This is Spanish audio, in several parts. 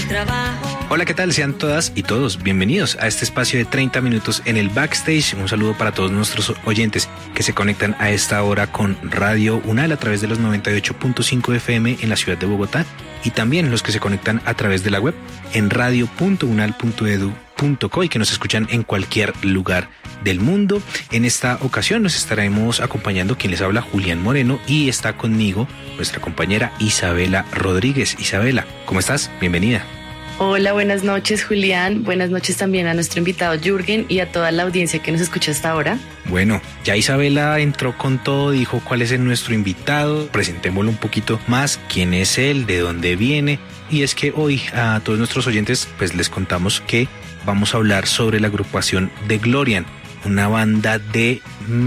trabajo. Hola, ¿qué tal? Sean todas y todos bienvenidos a este espacio de 30 minutos en el backstage. Un saludo para todos nuestros oyentes que se conectan a esta hora con Radio UNAL a través de los 98.5 FM en la ciudad de Bogotá y también los que se conectan a través de la web en radio.unal.edu.co y que nos escuchan en cualquier lugar del mundo. En esta ocasión nos estaremos acompañando quien les habla, Julián Moreno, y está conmigo nuestra compañera Isabela Rodríguez. Isabela, ¿cómo estás? Bienvenida. Hola, buenas noches, Julián. Buenas noches también a nuestro invitado Jürgen y a toda la audiencia que nos escucha hasta ahora. Bueno, ya Isabela entró con todo, dijo cuál es nuestro invitado. Presentémoslo un poquito más, quién es él, de dónde viene. Y es que hoy a todos nuestros oyentes pues les contamos que vamos a hablar sobre la agrupación DeGlorian, una banda de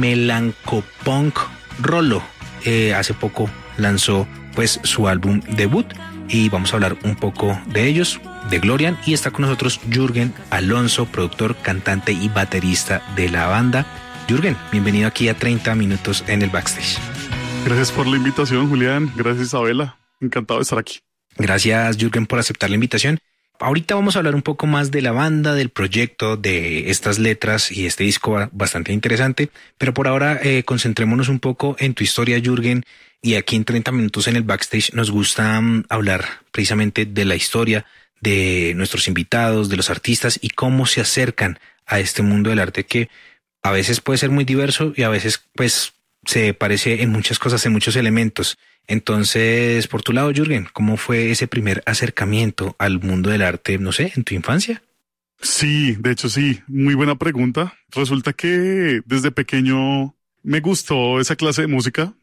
melancopunk rolo. Hace poco lanzó pues su álbum debut y vamos a hablar un poco de ellos, DeGlorian, y está con nosotros Jürgen Alonso, productor, cantante y baterista de la banda. Jürgen, bienvenido aquí a 30 minutos en el backstage. Gracias por la invitación, Julián. Gracias, Isabela. Encantado de estar aquí. Gracias, Jürgen, por aceptar la invitación. Ahorita vamos a hablar un poco más de la banda, del proyecto, de estas letras y este disco bastante interesante, pero por ahora concentrémonos un poco en tu historia, Jürgen, y aquí en 30 minutos en el backstage nos gusta hablar precisamente de la historia de nuestros invitados, de los artistas y cómo se acercan a este mundo del arte que a veces puede ser muy diverso y a veces pues se parece en muchas cosas, en muchos elementos. Entonces, por tu lado, Jürgen, ¿cómo fue ese primer acercamiento al mundo del arte, no sé, en tu infancia? Sí, de hecho sí, muy buena pregunta. Resulta que desde pequeño me gustó esa clase de música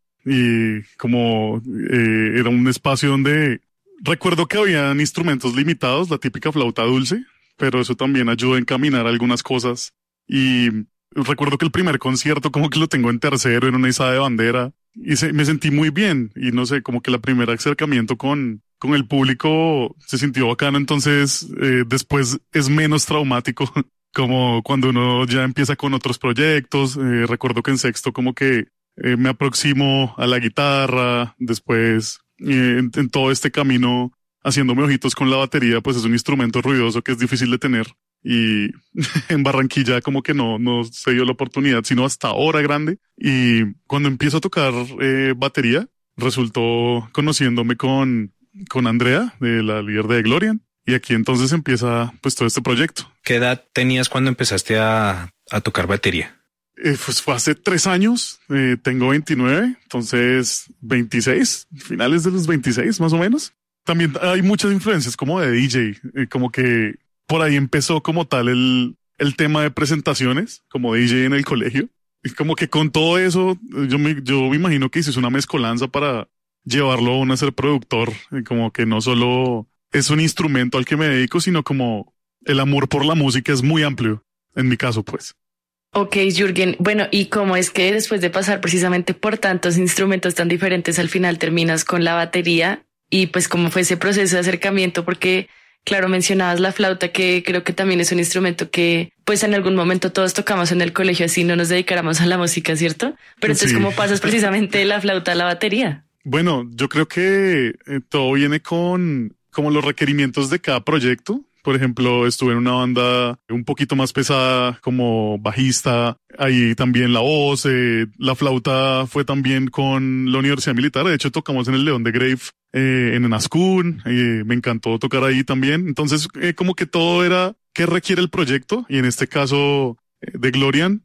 y como era un espacio donde recuerdo que habían instrumentos limitados, la típica flauta dulce, pero eso también ayudó a encaminar algunas cosas. Y recuerdo que el primer concierto como que lo tengo en tercero en una izada de bandera y me sentí muy bien y no sé, como que el primer acercamiento con el público se sintió bacano, entonces después es menos traumático como cuando uno ya empieza con otros proyectos. Recuerdo que en sexto como que me aproximo a la guitarra, después en todo este camino haciéndome ojitos con la batería, pues es un instrumento ruidoso que es difícil de tener. Y en Barranquilla como que no se dio la oportunidad, sino hasta ahora grande. Y cuando empiezo a tocar batería, resultó conociéndome con Andrea, de la líder de DeGlorian. Y aquí entonces empieza pues todo este proyecto. ¿Qué edad tenías cuando empezaste a tocar batería? Pues fue hace 3 años, tengo 29, entonces 26, finales de los 26 más o menos. También hay muchas influencias como de DJ, como que por ahí empezó como tal el tema de presentaciones, como DJ en el colegio. Y como que con todo eso, yo me imagino que hice una mezcolanza para llevarlo a uno a ser productor. Como que no solo es un instrumento al que me dedico, sino como el amor por la música es muy amplio, en mi caso pues. Ok, Jürgen. Bueno, ¿y cómo es que después de pasar precisamente por tantos instrumentos tan diferentes, al final terminas con la batería? Y pues, ¿cómo fue ese proceso de acercamiento? Porque, claro, mencionabas la flauta, que creo que también es un instrumento que, pues, en algún momento todos tocamos en el colegio, así no nos dedicáramos a la música, ¿cierto? Pero entonces, Sí. ¿cómo pasas precisamente de la flauta a la batería? Bueno, yo creo que todo viene con como los requerimientos de cada proyecto. Por ejemplo, estuve en una banda un poquito más pesada como bajista, ahí también la voz, la flauta fue también con la Universidad Militar, de hecho tocamos en el León de Grave, en Enascún, me encantó tocar ahí también, entonces como que todo era qué requiere el proyecto y en este caso DeGlorian